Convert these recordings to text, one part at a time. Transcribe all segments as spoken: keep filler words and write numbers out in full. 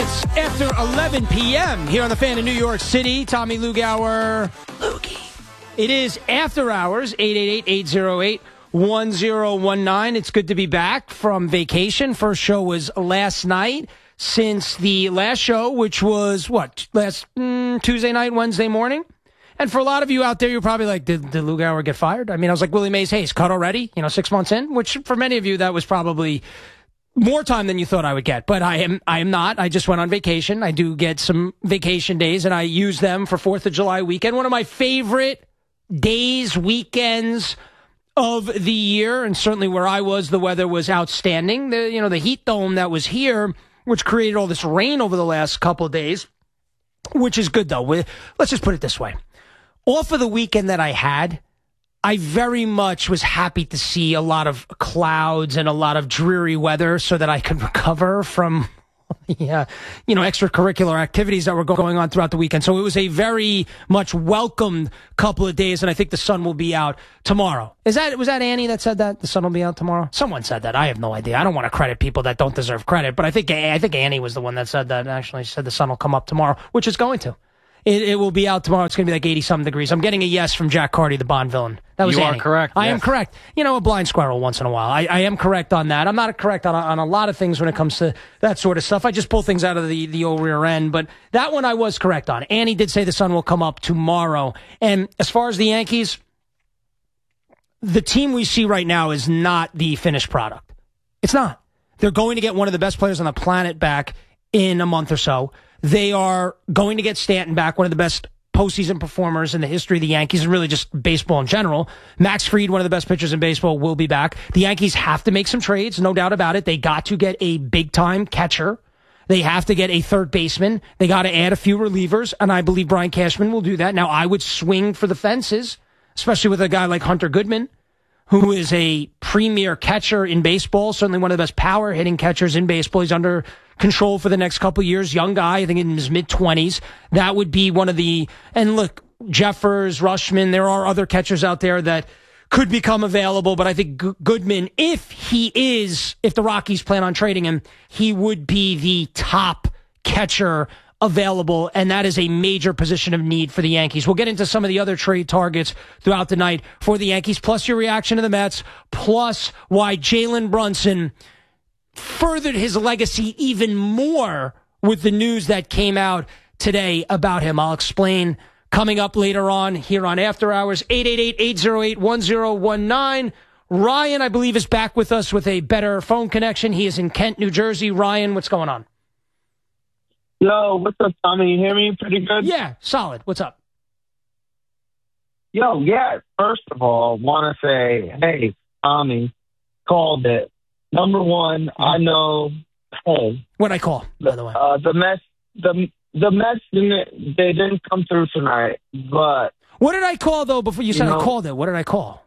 minutes after eleven p.m. here on the Fan in New York City. Tommy Lugauer. Loogie. It is After Hours, eight eight eight, eight oh eight, one oh one nine. It's good to be back from vacation. First show was last night since the last show, which was, what, last mm, Tuesday night, Wednesday morning? And for a lot of you out there, you're probably like, did, did Lugauer get fired? I mean, I was like, Willie Mays Hayes, cut already, you know, six months in, which for many of you, that was probably more time than you thought I would get. But I am I am not. I just went on vacation. I do get some vacation days, and I use them for fourth of July weekend. One of my favorite days, weekends of the year, and certainly where I was, the weather was outstanding. The, you know, the heat dome that was here, which created all this rain over the last couple of days, which is good, though. We, let's just put it this way. Off of the weekend that I had, I very much was happy to see a lot of clouds and a lot of dreary weather so that I could recover from, yeah, you know, extracurricular activities that were going on throughout the weekend. So it was a very much welcomed couple of days, and I think the sun will be out tomorrow. Is that, was that Annie that said that? The sun will be out tomorrow? Someone said that. I have no idea. I don't want to credit people that don't deserve credit, but I think, I think Annie was the one that said that, actually. She said the sun will come up tomorrow, which is going to. It, it will be out tomorrow. It's going to be like eighty-something degrees. I'm getting a yes from Jack Carty, the Bond villain. That was You Annie. are correct. I yes. am correct. You know, a blind squirrel once in a while. I, I am correct on that. I'm not correct on a, on a lot of things when it comes to that sort of stuff. I just pull things out of the, the old rear end. But that one I was correct on. Annie did say the sun will come up tomorrow. And as far as the Yankees, the team we see right now is not the finished product. It's not. They're going to get one of the best players on the planet back in a month or so. They are going to get Stanton back, one of the best postseason performers in the history of the Yankees and really just baseball in general. Max Fried, one of the best pitchers in baseball, will be back. The Yankees have to make some trades, no doubt about it. They got to get a big-time catcher. They have to get a third baseman. They got to add a few relievers, and I believe Brian Cashman will do that. Now, I would swing for the fences, especially with a guy like Hunter Goodman, who is a premier catcher in baseball, certainly one of the best power-hitting catchers in baseball. He's under control for the next couple of years. Young guy, I think in his mid-twenties. That would be one of the... And look, Jeffers, Rushman, there are other catchers out there that could become available, but I think G- Goodman, if he is, if the Rockies plan on trading him, he would be the top catcher available, and that is a major position of need for the Yankees. We'll get into some of the other trade targets throughout the night for the Yankees, plus your reaction to the Mets, plus why Jalen Brunson furthered his legacy even more with the news that came out today about him. I'll explain coming up later on here on After Hours. eight eight eight, eight oh eight, one oh one nine. Ryan, I believe, is back with us with a better phone connection. He is in Kent, New Jersey. Ryan, what's going on? Yo, what's up, Tommy? You hear me pretty good? Yeah, solid. What's up? Yo, yeah, first of all, want to say, hey, Tommy, called it. Number one, I know, hey. What'd I call, by the way? Uh, the Mets, the, the Mets, didn't, they didn't come through tonight, but... What did I call, though, before you said you know, I called it? What did I call?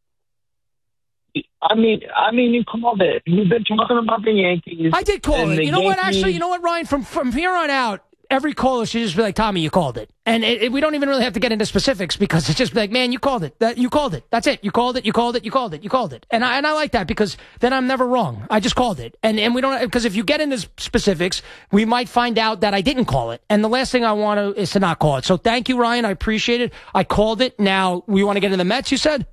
I mean, I mean, you called it. You've been talking about the Yankees. I did call it. You know Yankees. what, actually, you know what, Ryan? From from here on out, every caller should just be like, Tommy, you called it. And it, it, we don't even really have to get into specifics because it's just like, man, you called it. That, you called it. That's it. You called it. You called it. You called it. You called it. And I, and I like that because then I'm never wrong. I just called it. And and we don't, because if you get into specifics, we might find out that I didn't call it. And the last thing I want to is to not call it. So thank you, Ryan. I appreciate it. I called it. Now, we want to get into the Mets, you said?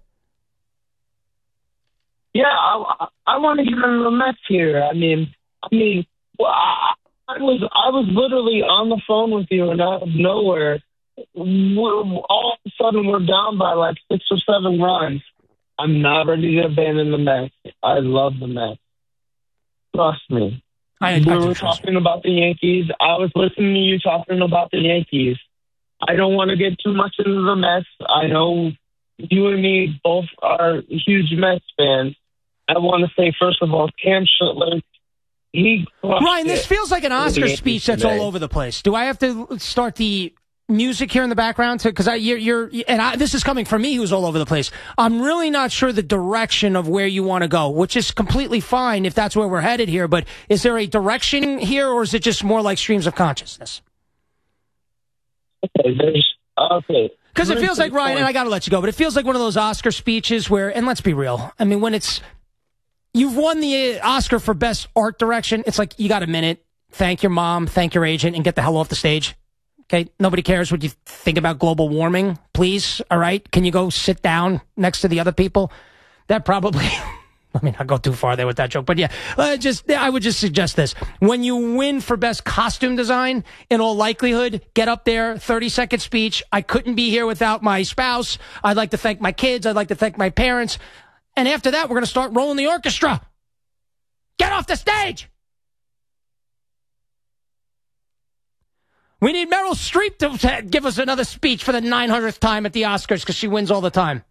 Yeah, I, I want to get into the Mets here. I mean, I mean, well, I, I was I was literally on the phone with you, and out of nowhere, we're, all of a sudden we're down by like six or seven runs. I'm not ready to abandon the Mets. I love the Mets. Trust me. I, I we were talking me. about the Yankees. I was listening to you talking about the Yankees. I don't want to get too much into the Mets. I know you and me both are huge Mets fans. I want to say, first of all, Cam Schuttler, he Ryan, this feels like an Oscar the speech that's today. all over the place. Do I have to start the music here in the background? Because I, you're, you're, and I, this is coming from me, who's all over the place. I'm really not sure the direction of where you want to go, which is completely fine if that's where we're headed here. But is there a direction here, or is it just more like streams of consciousness? Okay, there's okay. Because it feels like, Ryan, and I got to let you go, but it feels like one of those Oscar speeches where, and let's be real, I mean, when it's, you've won the Oscar for Best Art Direction, it's like, you got a minute, thank your mom, thank your agent, and get the hell off the stage. Okay? Nobody cares what you think about global warming. Please, all right? Can you go sit down next to the other people? That probably... I mean, I'll go too far there with that joke, but yeah, uh, just I would just suggest this. When you win for best costume design, in all likelihood, get up there, thirty-second speech. I couldn't be here without my spouse. I'd like to thank my kids. I'd like to thank my parents. And after that, we're going to start rolling the orchestra. Get off the stage! We need Meryl Streep to, to give us another speech for the nine hundredth time at the Oscars because she wins all the time.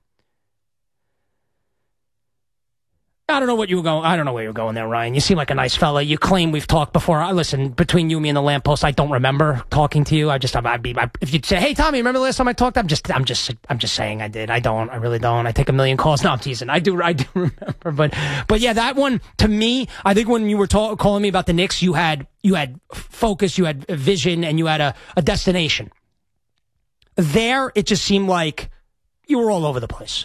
I don't know what you were going. I don't know where you were going there, Ryan. You seem like a nice fella. You claim we've talked before. I listen. Between you, me, and the lamppost, I don't remember talking to you. I just, I'd be. I, if you'd say, "Hey, Tommy, remember the last time I talked?" I'm just, I'm just, I'm just saying I did. I don't. I really don't. I take a million calls. No, I'm teasing. I do. I do remember. But, but yeah, that one to me. I think when you were ta- calling me about the Knicks, you had, you had focus, you had a vision, and you had a, a destination. There, it just seemed like you were all over the place.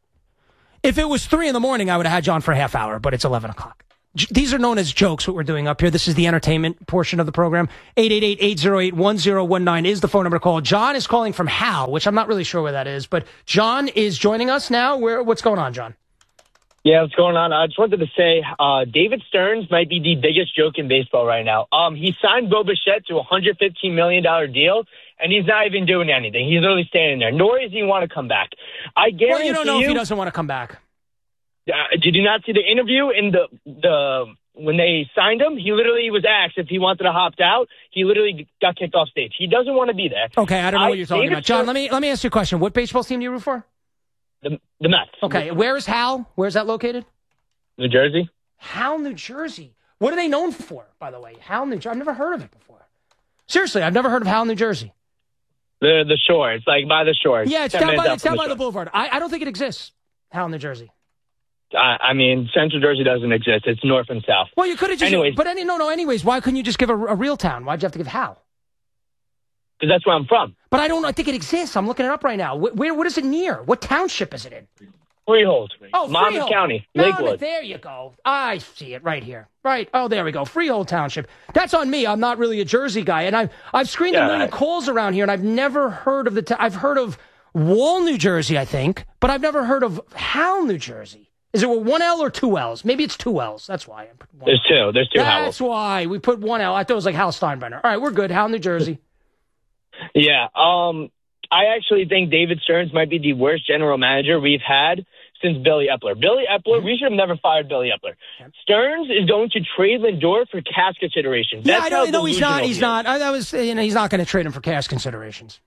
If it was three in the morning, I would have had you on for a half hour, but it's eleven o'clock. J- these are known as jokes, what we're doing up here. This is the entertainment portion of the program. eight eight eight, eight oh eight, one oh one nine is the phone number to call. John is calling from Hal, which I'm not really sure where that is, but John is joining us now. Where? What's going on, John? Yeah, what's going on? I just wanted to say uh, David Stearns might be the biggest joke in baseball right now. Um, he signed Bo Bichette to a one hundred fifteen million dollars deal, and he's not even doing anything. He's literally standing there, nor does he want to come back. I guarantee well, you don't know you, if he doesn't want to come back. Uh, did you not see the interview in the the when they signed him? He literally was asked if he wanted to opt out. He literally got kicked off stage. He doesn't want to be there. Okay, I don't know I, what you're talking David about. John, Stearns, let me let me ask you a question. What baseball team do you root for? The, the Mets. Okay, where is Hal? Where is that located? New Jersey. Hal, New Jersey. What are they known for, by the way? Hal, New Jersey. I've never heard of it before. Seriously, I've never heard of Hal, New Jersey. The the shore. It's like by the shore. Yeah, it's down by, it's down the by the boulevard. I, I don't think it exists, Hal, New Jersey. I, I mean, Central Jersey doesn't exist. It's north and south. Well, you could have just... Anyways. But any, no, no, anyways, why couldn't you just give a, a real town? Why'd you have to give Hal? Because that's where I'm from. But I don't I think it exists. I'm looking it up right now. Where, where What is it near? What township is it in? Freehold. Oh, Monmouth Freehold. County. Monmouth, Lakewood. there you go. I see it right here. Right. Oh, there we go. Freehold Township. That's on me. I'm not really a Jersey guy. And I've, I've screened Yeah. a million calls around here, and I've never heard of the... T- I've heard of Wall, New Jersey, I think, but I've never heard of Hal, New Jersey. Is it with one L or two L's? Maybe it's two L's. That's why. I put one There's L. two. There's two That's Howells. why we put one L. I thought it was like Hal Steinbrenner. All right, we're good. Hal, New Jersey. Yeah. Um, I actually think David Stearns might be the worst general manager we've had since Billy Epler. Billy Epler, we should have never fired Billy Epler. Stearns is going to trade Lindor for cash considerations. Yeah, That's I don't know. He's not. delusional He's he not. I, that was. You know, he's not going to trade him for cash considerations.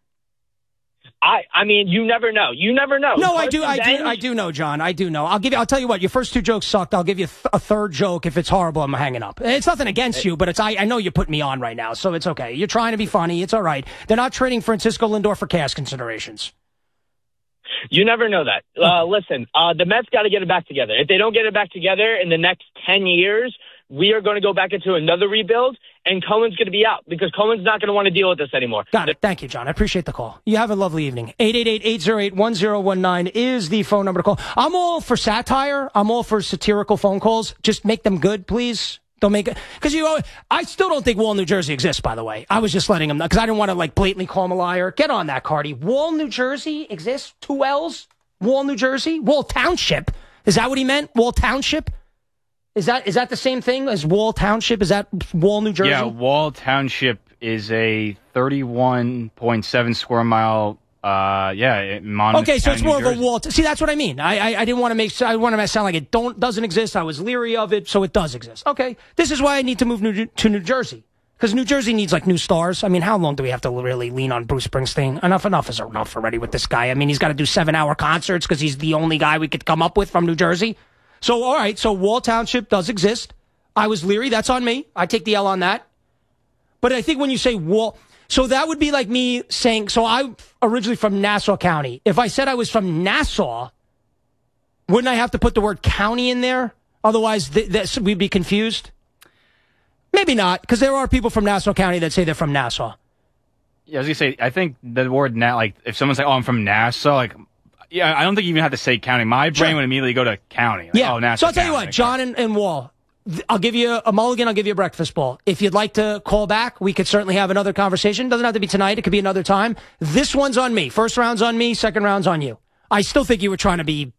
I, I mean, you never know. You never know. No, I do, I Carson do, Bench- I do know, John. I do know. I'll give you. I'll tell you what. Your first two jokes sucked. I'll give you th- a third joke. If it's horrible, I'm hanging up. It's nothing against you, but it's. I, I know you put me on right now, so it's okay. You're trying to be funny. It's all right. They're not trading Francisco Lindor for cash considerations. You never know that. Uh, listen, uh, the Mets got to get it back together. If they don't get it back together in the next ten years, we are going to go back into another rebuild, and Cohen's going to be out because Cohen's not going to want to deal with this anymore. Got it. Thank you, John. I appreciate the call. You have a lovely evening. eight eight eight, eight oh eight, one oh one nine is the phone number to call. I'm all for satire. I'm all for satirical phone calls. Just make them good, please. Don't make it. Because you, I still don't think Wall, New Jersey exists, by the way. I was just letting him know because I didn't want to like blatantly call him a liar. Get on that, Cardi. Wall, New Jersey exists? Two L's? Wall, New Jersey? Wall Township? Is that what he meant? Wall Township? Is that is that the same thing as Wall Township? Is that Wall, New Jersey? Yeah, Wall Township is a thirty-one point seven square mile. Uh, yeah, Monmouth Okay, so County, it's more New of a Jersey. wall. T- See, that's what I mean. I I, I didn't want to make. I want to sound like it don't doesn't exist. I was leery of it, so it does exist. Okay, this is why I need to move new, to New Jersey because New Jersey needs like new stars. I mean, how long do we have to really lean on Bruce Springsteen? Enough, enough is enough already with this guy. I mean, he's got to do seven hour concerts because he's the only guy we could come up with from New Jersey. So all right, so Wall Township does exist. I was leery. That's on me. I take the L on that. But I think when you say Wall. So that would be like me saying, so I'm originally from Nassau County. If I said I was from Nassau, wouldn't I have to put the word county in there? Otherwise, th- th- we'd be confused? Maybe not, because there are people from Nassau County that say they're from Nassau. Yeah, I was gonna say. I think the word "na," like if someone's like, "Oh, I'm from Nassau," like, yeah, I don't think you even have to say county. My brain Sure. would immediately go to county. Like, Yeah. oh, Nassau So I'll tell you County. what, John and, and Wall, I'll give you a mulligan. I'll give you a breakfast bowl. If you'd like to call back, we could certainly have another conversation. Doesn't have to be tonight. It could be another time. This one's on me. First round's on me. Second round's on you. I still think you were trying to be,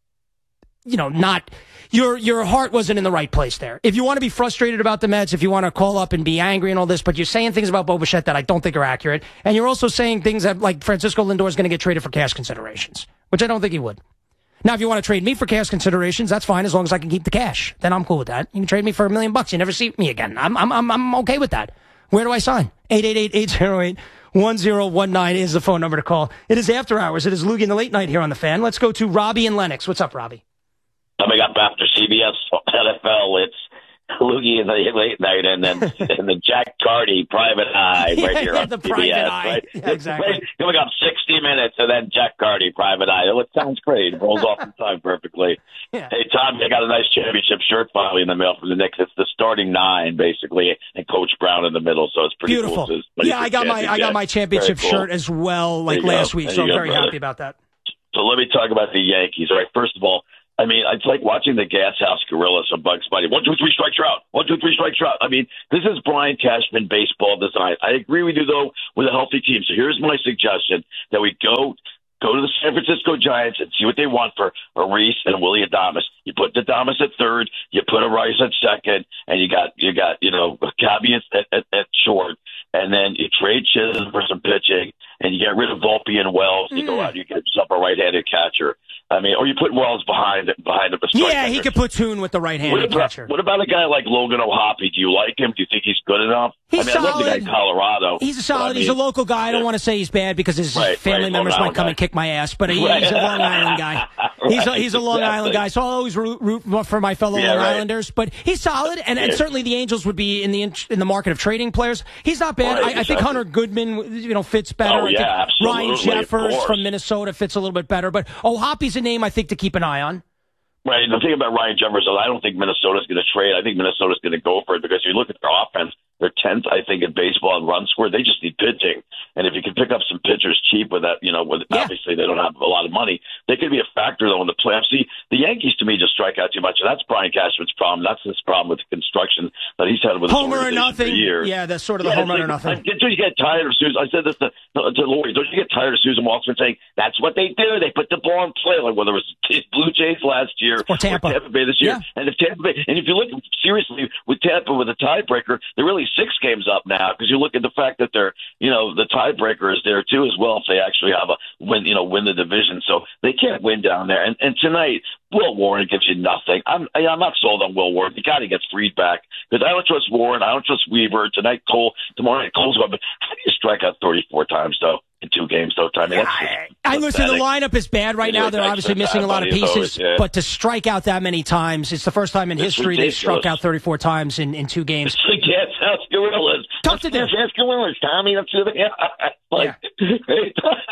you know, not your your heart wasn't in the right place there. If you want to be frustrated about the Mets, if you want to call up and be angry and all this, but you're saying things about Bo Bichette that I don't think are accurate, and you're also saying things that like Francisco Lindor is going to get traded for cash considerations, which I don't think he would. Now, if you want to trade me for cash considerations, that's fine as long as I can keep the cash. Then I'm cool with that. You can trade me for a million bucks. You never see me again. I'm I'm I'm I'm okay with that. Where do I sign? eight eight eight, eight oh eight, one oh one nine is the phone number to call. It is after hours. It is Loogie in the late night here on the Fan. Let's go to Robbie and Lennox. What's up, Robbie? Coming up after C B S N F L, it's Loogie in the late night, and then and the Jack Carty private eye right yeah, here yeah, on the C B S. private eye. Right? Yeah, exactly. Coming up sixty minutes, and then Jack Carty private eye. Oh, it sounds great. It rolls off in time perfectly. Yeah. Hey, Tom, I got a nice championship shirt finally in the mail from the Knicks. It's the starting nine, basically, and Coach Brown in the middle, so it's pretty beautiful. cool. Yeah, I got my I got my championship cool. shirt as well, like last go. week, there so I'm go, very brother. happy about that. So let me talk about the Yankees. All right, first of all, I mean, it's like watching the Gas House Gorillas on Bugs Bunny. One, two, three, strikes, you're out. One, two, three, strikes, you're out. I mean, this is Brian Cashman baseball design. I agree with you, though, with a healthy team. So here's my suggestion, that we go go to the San Francisco Giants and see what they want for Ariz and Willie Adames. You put Adames at third, you put Ariz at second, and you got, you got you know, Cabby at, at, at short. And then you trade Chisholm for some pitching, and you get rid of Volpe and Wells. You mm. go out, you get yourself a right-handed catcher. I mean, or you put Wells behind behind him. Yeah, he could platoon with the right-handed what catcher. About, what about a guy like Logan O'Hoppe? Do you like him? Do you think he's good enough? He's I mean, solid. I love the guy in Colorado. He's a solid. I mean, he's a local guy. I don't yeah. want to say he's bad because his right, family right, members might come guy. and kick my ass, but he, right. he's a Long Island guy. right, He's a, he's a Long exactly. Island guy, so I'll always root, root for my fellow yeah, Long right. Islanders. But he's solid, and, and yeah. certainly the Angels would be in the in the market of trading players. He's not bad. Right, I, I exactly. think Hunter Goodman, you know, fits better. Oh, I yeah, think Ryan absolutely, Jeffers from Minnesota fits a little bit better. But O'Hoppe's a name I think to keep an eye on. Right. The thing about Ryan Jefferson, I don't think Minnesota's going to trade. I think Minnesota's going to go for it because if you look at their offense, they're tenth, I think, in baseball in run score. They just need pitching. And if you can pick up some pitchers cheap with that, you know, with yeah. obviously they don't have a lot of money, they could be a factor, though, in the playoffs. See, the Yankees, to me, just strike out too much. And that's Brian Cashman's problem. That's his problem with the construction that he's had with his Homer or nothing. for years. Yeah, that's sort of the yeah, homer like, or nothing. Don't you get tired of Susan? I said this to, to Lori. Don't you get tired of Susan Waltman saying, that's what they do. They put the ball in play, like whether it was Blue Jays last year or Tampa. Or Tampa Bay this year. Yeah. And if Tampa Bay, and if you look seriously with Tampa with a tiebreaker, they're really six games up now because you look at the fact that they're, you know, the tiebreaker is there too as well if they actually have a win, you know, win the division. So they can't win down there. And and tonight, Will Warren gives you nothing. I'm I'm not sold on Will Warren. The guy he gets freed back because I don't trust Warren. I don't trust Weaver. Tonight, Cole. Tomorrow night, Cole's going. But how do you strike out thirty-four times though in two games though? I mean, that's I, I listen. The lineup is bad right now. They're obviously missing a lot of pieces. Yeah. But to strike out that many times, it's the first time in It's history they've ridiculous. struck out thirty-four times in, in two games. It's the Gas House Gorillas. Tough to do. Gas Gorillas, Tommy. That's the yeah. Like, hey,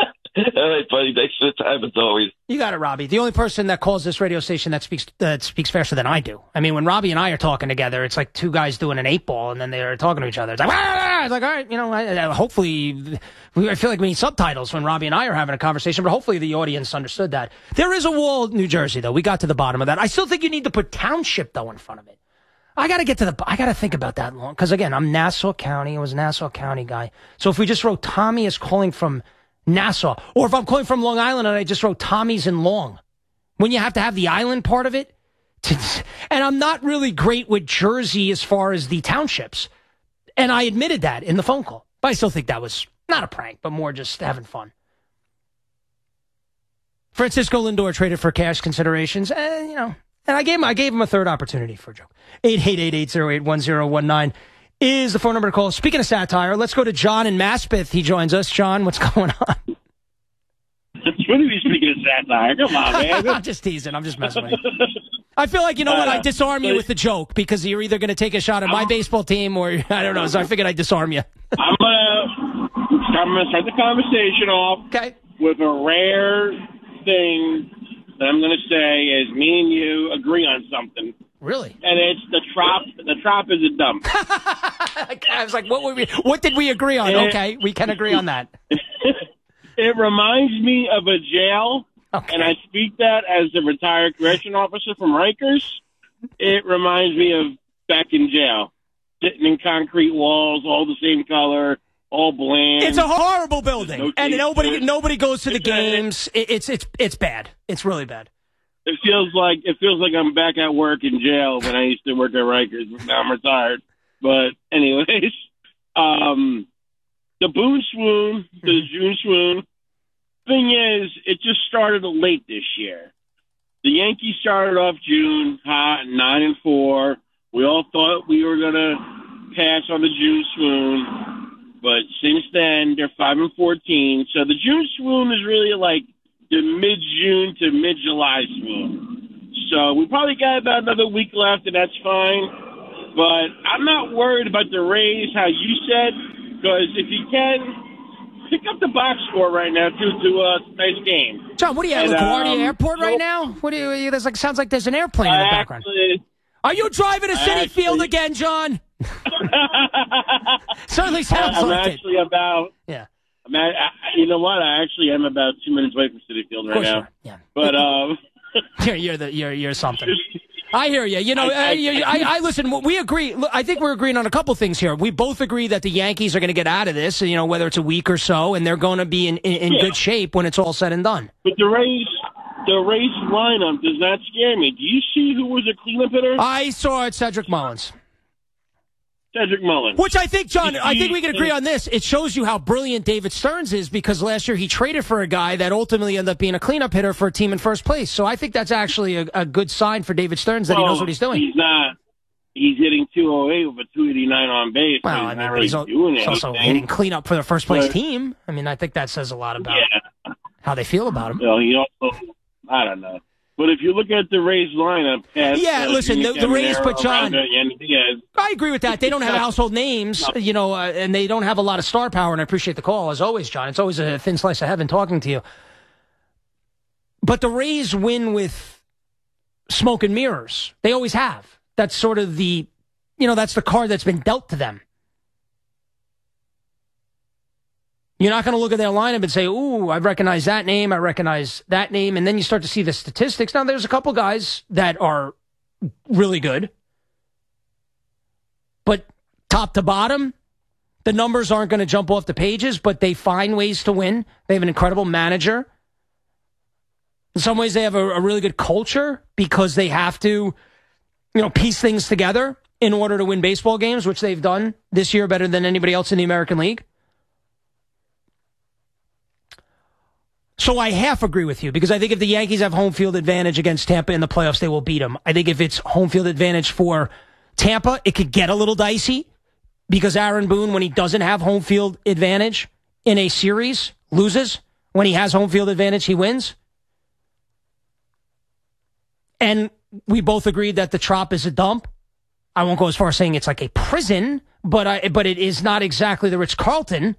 all right, buddy. Thanks for the time as always. You got it, Robbie. The only person that calls this radio station that speaks that speaks faster than I do. I mean, when Robbie and I are talking together, it's like two guys doing an eight ball, and then they're talking to each other. It's like, ah! It's like, all right, you know. I, I, hopefully, we, I feel like we need subtitles when Robbie and I are having a conversation. But hopefully, the audience understood that. There is a wall, New Jersey, though. We got to the bottom of that. I still think you need to put township though in front of it. I got to get to the. I got to think about that long because again, I'm Nassau County. I was a Nassau County guy. So if we just wrote Tommy is calling from Nassau, or if I'm calling from Long Island and I just wrote Tommy's in Long, when you have to have the island part of it, to, and I'm not really great with Jersey as far as the townships, and I admitted that in the phone call, but I still think that was not a prank, but more just having fun. Francisco Lindor traded for cash considerations, and you know, and I gave him I gave him a third opportunity for a joke. eight eight eight, eight oh eight, one oh one nine is the phone number to call. Speaking of satire, let's go to John in Maspeth. He joins us. John, what's going on? It's funny to be speaking of satire. Come on, man. I'm just teasing. I'm just messing with you. I feel like, you know what? I disarm you with the joke because you're either going to take a shot at my baseball team or, I don't know, so I figured I'd disarm you. I'm going I'm gonna start the conversation off Okay. with a rare thing that I'm going to say is me and you agree on something. Really? And it's the trop. The trop is a dump. I was like, what were we, what did we agree on? Okay, we can agree on that. It reminds me of a jail, Okay. and I speak that as a retired correction officer from Rikers. it reminds me of back in jail, sitting in concrete walls, all the same color, all bland. It's a horrible building, no and nobody nobody goes to the it's games. It, it's it's it's bad. It's really bad. It feels like it feels like I'm back at work in jail when I used to work at Rikers. Now I'm retired. But anyways, um, the Boone swoon, the June swoon. Thing is, it just started late this year. The Yankees started off June hot, nine and four. We all thought we were gonna pass on the June swoon, but since then they're five and fourteen. So the June swoon is really like the mid-June to mid-July swoon. So we probably got about another week left, and that's fine. But I'm not worried about the Rays, how you said, because if you can, pick up the box score right now to to a nice game. John, what are you at And, LaGuardia um, Airport right so- now? What do you? There's like sounds like there's an airplane in the I background. actually- Are you driving to I City actually- Field again, John? Certainly sounds I'm like actually it. about. Yeah. I'm at, I, you know what? I actually am about two minutes away from City Field Of right course you now. are. Yeah. But um, You're, you're the you're you're something. I hear you. You know, I- I- I, you- I, I listen. We agree. Look, I think we're agreeing on a couple things here. We both agree that the Yankees are going to get out of this. You know, whether it's a week or so, and they're going to be in, in, in Yeah. good shape when it's all said and done. but the Rays, the Rays lineup does not scare me. Do you see who was a cleanup hitter? I saw it, Cedric Mullins. Cedric Mullins. Which I think, John, Did I think he- we can agree on this. It shows you how brilliant David Stearns is because last year he traded for a guy that ultimately ended up being a cleanup hitter for a team in first place. So I think that's actually a, a good sign for David Stearns that he Well, knows what he's doing. He's not. He's hitting two oh eight with a two eighty-nine on base. so Well, he's I mean, not but really he's, al- doing he's also anything. hitting cleanup for the first place But- team. I mean, I think that says a lot about Yeah. how they feel about him. Well, he also, I don't know. But if you look at the Rays lineup, past, Yeah, uh, listen, the- the Rays, Caminero, but John- Aranda, Yandy Diaz, I agree with that. They don't have household names, you know, uh, and they don't have a lot of star power, and I appreciate the call, as always, John. It's always a thin slice of heaven talking to you. But the Rays win with smoke and mirrors. They always have. That's sort of the, you know, that's the card that's been dealt to them. You're not going to look at their lineup and say, ooh, I recognize that name, I recognize that name, and then you start to see the statistics. Now, there's a couple guys that are really good. But top to bottom, the numbers aren't going to jump off the pages, but they find ways to win. They have an incredible manager. In some ways, they have a, a really good culture because they have to, you know, piece things together in order to win baseball games, which they've done this year better than anybody else in the American League. So I half agree with you because I think if the Yankees have home field advantage against Tampa in the playoffs, they will beat them. I think if it's home field advantage for Tampa, it could get a little dicey because Aaron Boone, when he doesn't have home field advantage in a series, loses. When he has home field advantage, he wins. And we both agreed that the Trop is a dump. I won't go as far as saying it's like a prison, but I, but it is not exactly the Ritz-Carlton.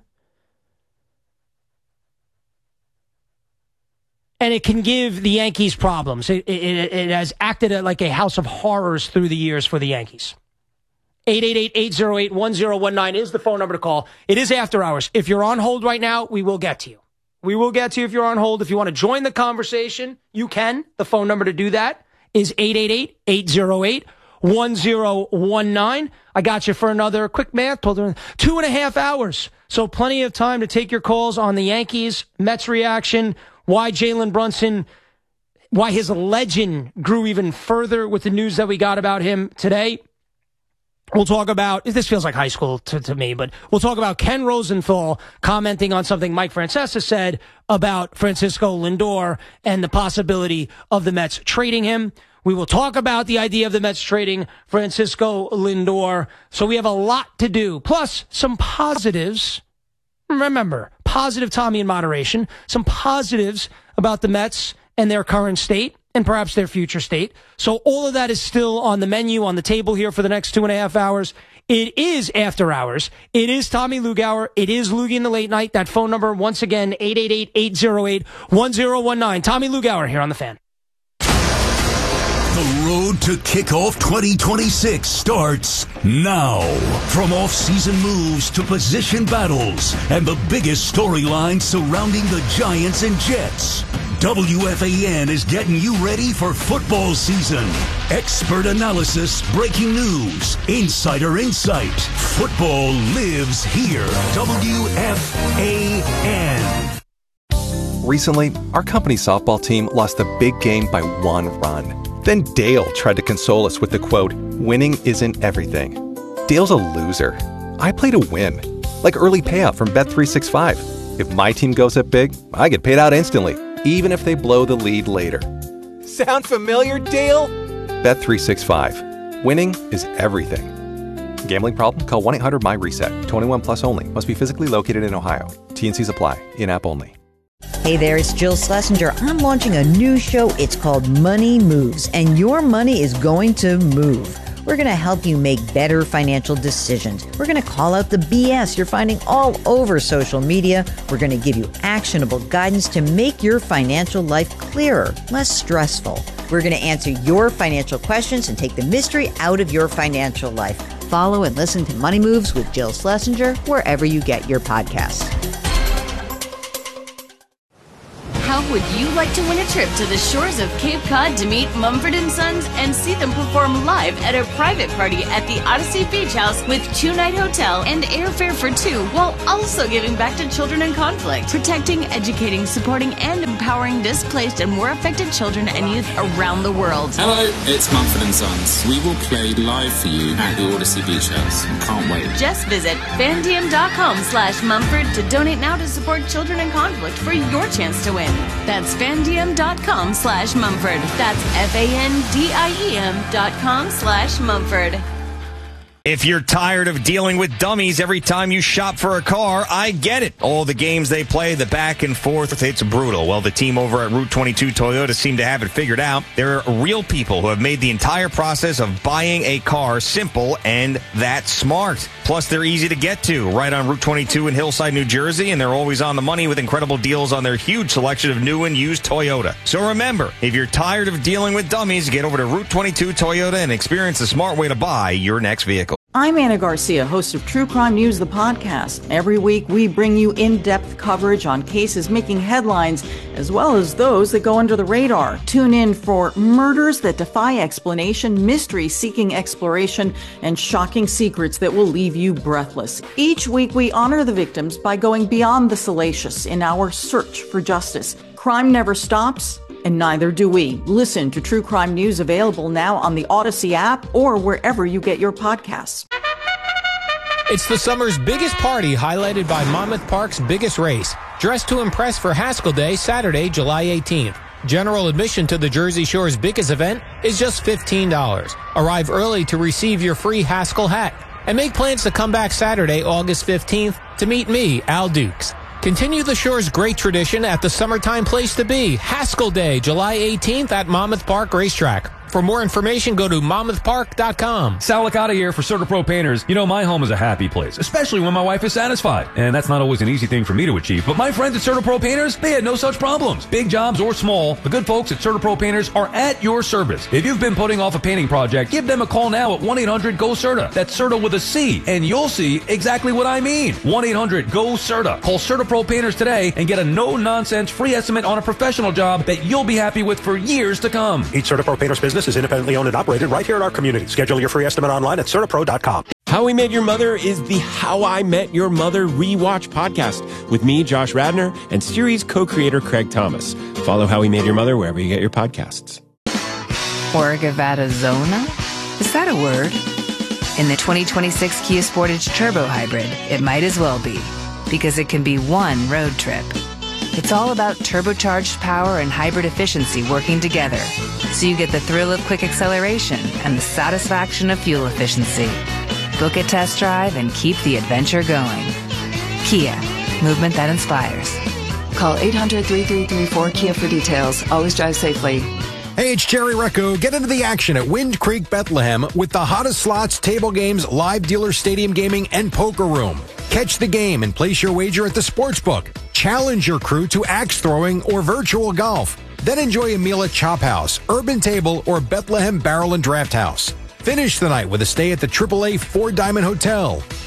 And it can give the Yankees problems. It, it, it has acted like a house of horrors through the years for the Yankees. eight eight eight, eight oh eight, one oh one nine is the phone number to call. It is after hours. If you're on hold right now, we will get to you. We will get to you if you're on hold. If you want to join the conversation, you can. The phone number to do that is eight eight eight, eight oh eight, one oh one nine. I got you for another quick math. Two and a half hours. So plenty of time to take your calls on the Yankees, Mets reaction, why Jalen Brunson, why his legend grew even further with the news that we got about him today. We'll talk about, this feels like high school to, to me, but we'll talk about Ken Rosenthal commenting on something Mike Francesa said about Francisco Lindor and the possibility of the Mets trading him. We will talk about the idea of the Mets trading Francisco Lindor. So we have a lot to do. Plus, some positives. Remember, positive Tommy in moderation. Some positives about the Mets and their current state and perhaps their future state. So all of that is still on the menu, on the table here for the next two and a half hours. It is after hours. It is Tommy Lugauer. It is Loogie in the Late Night. That phone number, once again, eight eight eight, eight oh eight, one oh one nine. Tommy Lugauer here on The Fan. The road to kickoff twenty twenty-six starts now. From off-season moves to position battles and the biggest storylines surrounding the Giants and Jets. W F A N is getting you ready for football season. Expert analysis, breaking news, insider insight. Football lives here. W F A N. Recently, our company softball team lost a big game by one run. Then Dale tried to console us with the quote, "Winning isn't everything." Dale's a loser. I play to win. Like early payout from Bet three sixty-five. If my team goes up big, I get paid out instantly, even if they blow the lead later. Sound familiar, Dale? Bet three sixty-five. Winning is everything. Gambling problem? Call one eight hundred M Y RESET. twenty-one plus only. Must be physically located in Ohio. T and C's apply. In-app only. Hey there, it's Jill Schlesinger. I'm launching a new show. It's called Money Moves, and your money is going to move. We're going to help you make better financial decisions. We're going to call out the B S you're finding all over social media. We're going to give you actionable guidance to make your financial life clearer, less stressful. We're going to answer your financial questions and take the mystery out of your financial life. Follow and listen to Money Moves with Jill Schlesinger wherever you get your podcasts. How would you like to win a trip to the shores of Cape Cod to meet Mumford and Sons and see them perform live at a private party at the Odyssey Beach House with two-night hotel and airfare for two, while also giving back to children in conflict, protecting, educating, supporting, and empowering displaced and war affected children and youth around the world? Hello, it's Mumford and Sons. We will play live for you at the Odyssey Beach House. Can't wait. Just visit fandiem.com slash Mumford to donate now to support children in conflict for your chance to win. That's fandiem.com slash Mumford. That's F-A-N-D-I-E-M dot com slash Mumford. If you're tired of dealing with dummies every time you shop for a car, I get it. All the games they play, the back and forth, it's brutal. Well, the team over at Route twenty-two Toyota seem to have it figured out. There are real people who have made the entire process of buying a car simple and that smart. Plus, they're easy to get to, right on Route twenty-two in Hillside, New Jersey, and they're always on the money with incredible deals on their huge selection of new and used Toyota. So remember, if you're tired of dealing with dummies, get over to Route twenty-two Toyota and experience the smart way to buy your next vehicle. I'm Anna Garcia, host of True Crime News, the podcast. Every week, we bring you in-depth coverage on cases making headlines, as well as those that go under the radar. Tune in for murders that defy explanation, mysteries seeking exploration, and shocking secrets that will leave you breathless. Each week, we honor the victims by going beyond the salacious in our search for justice. Crime never stops, and neither do we. Listen to True Crime News, available now on the Odyssey app or wherever you get your podcasts. It's the summer's biggest party, highlighted by Monmouth Park's biggest race. Dress to impress for Haskell Day, Saturday, July eighteenth. General admission to the Jersey Shore's biggest event is just fifteen dollars. Arrive early to receive your free Haskell hat. And make plans to come back Saturday, August fifteenth, to meet me, Al Dukes. Continue the Shore's great tradition at the summertime place to be, Haskell Day, July eighteenth at Monmouth Park Racetrack. For more information, go to monmouth park dot com. Sal Licata here for CertaPro Painters. You know, my home is a happy place, especially when my wife is satisfied. And that's not always an easy thing for me to achieve. But my friends at CertaPro Painters, they had no such problems. Big jobs or small, the good folks at CertaPro Painters are at your service. If you've been putting off a painting project, give them a call now at one eight hundred go CERTA. That's CERTA with a C, and you'll see exactly what I mean. one eight hundred go CERTA. Call CertaPro Painters today and get a no-nonsense free estimate on a professional job that you'll be happy with for years to come. Each CertaPro Painters business is independently owned and operated right here in our community. Schedule your free estimate online at CertaPro dot com. How We Met Your Mother is the How I Met Your Mother rewatch podcast with me, Josh Radnor, and series co-creator Craig Thomas. Follow How We Met Your Mother wherever you get your podcasts. Orgavattazona? Is that a word? In the twenty twenty-six Kia Sportage Turbo Hybrid, it might as well be, because it can be one road trip. It's all about turbocharged power and hybrid efficiency working together, so you get the thrill of quick acceleration and the satisfaction of fuel efficiency. Book a test drive and keep the adventure going. Kia, movement that inspires. Call eight hundred, three three three, four Kia for details. Always drive safely. Hey, it's Jerry Recco. Get into the action at Wind Creek Bethlehem with the hottest slots, table games, live dealer stadium gaming, and poker room. Catch the game and place your wager at the sportsbook. Challenge your crew to axe throwing or virtual golf. Then enjoy a meal at Chop House, Urban Table, or Bethlehem Barrel and Draft House. Finish the night with a stay at the triple A Four Diamond Hotel.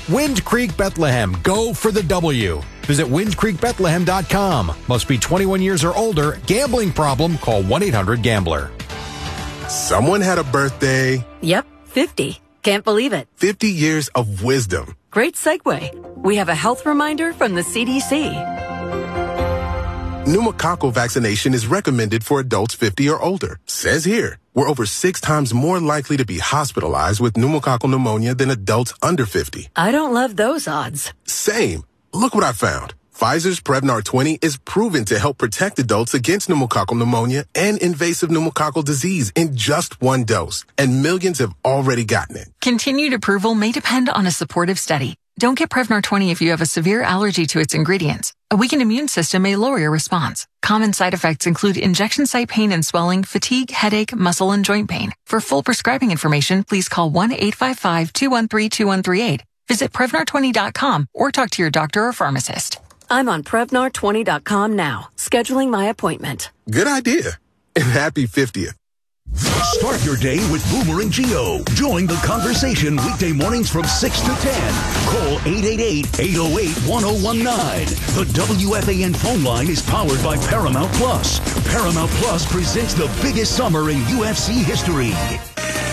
Wind Creek Bethlehem. Go for the W. Visit wind creek bethlehem dot com. Must be twenty-one years or older. Gambling problem? Call one eight hundred gambler. Someone had a birthday. Yep, fifty. Can't believe it. fifty years of wisdom. Great segue. We have a health reminder from the C D C. Pneumococcal vaccination is recommended for adults fifty or older. Says here, we're over six times more likely to be hospitalized with pneumococcal pneumonia than adults under fifty. I don't love those odds. Same. Look what I found. Pfizer's Prevnar twenty is proven to help protect adults against pneumococcal pneumonia and invasive pneumococcal disease in just one dose. And millions have already gotten it. Continued approval may depend on a supportive study. Don't get Prevnar twenty if you have a severe allergy to its ingredients. A weakened immune system may lower your response. Common side effects include injection site pain and swelling, fatigue, headache, muscle, and joint pain. For full prescribing information, please call one eight five five, two one three, two one three eight. Visit Prevnar twenty dot com or talk to your doctor or pharmacist. I'm on Prevnar twenty dot com now, scheduling my appointment. Good idea. And happy fiftieth. Start your day with Boomer and Gio. Join the conversation weekday mornings from six to ten. Call eight eight eight, eight oh eight, one oh one nine. The W F A N phone line is powered by Paramount Plus. Paramount Plus presents the biggest summer in U F C history.